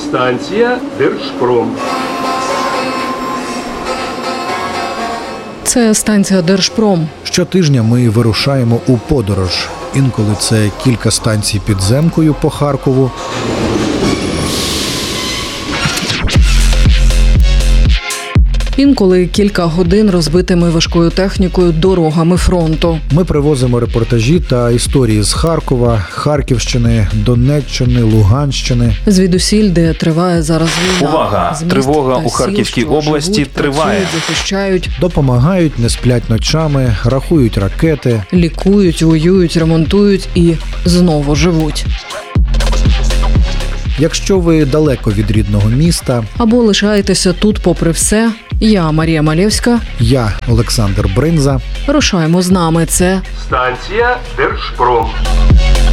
Станція Держпром. Це станція Держпром. Щотижня ми вирушаємо у подорож. Інколи це кілька станцій підземкою по Харкову. Інколи кілька годин розбитими важкою технікою дорогами фронту. Ми привозимо репортажі та історії з Харкова, Харківщини, Донеччини, Луганщини. Звідусіль, де триває зараз війна. Увага! З міст Тривога та у сіл, Харківській що області живуть, триває. працюють, захищають, Допомагають, не сплять ночами, рахують ракети. лікують, воюють, ремонтують і знову живуть. Якщо ви далеко від рідного міста, Або лишаєтеся тут попри все. Я, Марія Малєвська. я, Олександр Бринза. Рушаємо з нами. Це Станція Держпром.